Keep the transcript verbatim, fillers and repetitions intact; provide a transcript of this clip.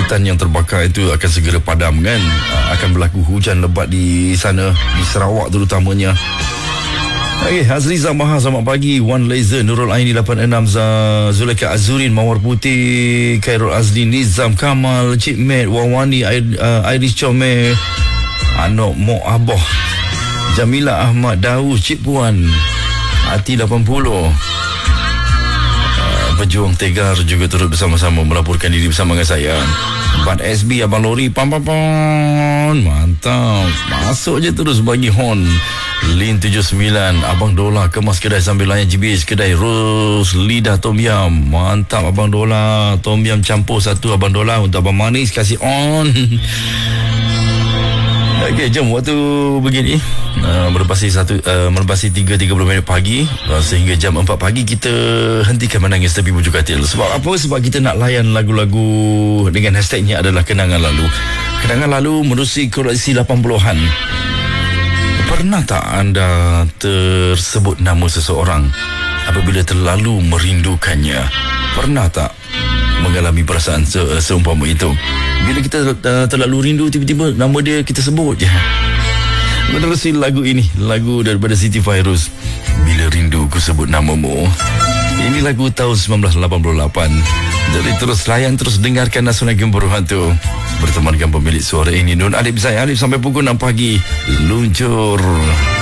hutan yang terbakar itu akan segera padam kan. Akan berlaku hujan lebat di sana, di Sarawak terutamanya. Okey, Hazriza Maha, selamat pagi. One Laser, Nurul Aini lapan enam, Zulaika Azurin, Mawar Putih, Khairul Azli, Nizam Kamal, Cik Mat, Wawani, Iris Comel, Anok Mok Aboh, Jamila Ahmad, Daus, Cik Puan, Ati lapan puluh. Pejuang Tegar juga turut bersama-sama melaporkan diri bersama dengan saya. Bat S B, Abang Lori, pam pam pam, mantap. Masuk je terus bagi horn. Lin tujuh sembilan, Abang Dola kemas kedai sambil layan G B H, kedai Rose lidah Tom Yam. Mantap Abang Dola, Tom Yam campur satu Abang Dola untuk Abang Manis, kasih on. Okey, jom waktu begini uh, melepasi satu uh, melepasi tiga tiga puluh minit pagi, uh, sehingga jam empat pagi kita hentikan menangis tepi bujuk katil. Sebab apa? Sebab kita nak layan lagu-lagu dengan hashtagnya adalah kenangan lalu. Kenangan lalu menerusi koleksi lapan puluhan. Pernah tak anda tersebut nama seseorang apabila terlalu merindukannya? Pernah tak mengalami perasaan se- seumpama itu? Bila kita uh, terlalu rindu, tiba-tiba nama dia kita sebut je. Menerusi lagu ini, lagu daripada Siti Fairuz, Bila Rindu Ku Sebut Namamu. Ini lagu tahun sembilan belas lapan puluh lapan. Jadi terus layan, terus dengarkan Nasional Gembor Hantu. Bertemankan pemilik suara ini, Nun Alif Zain Alif, sampai pukul enam pagi. Luncur.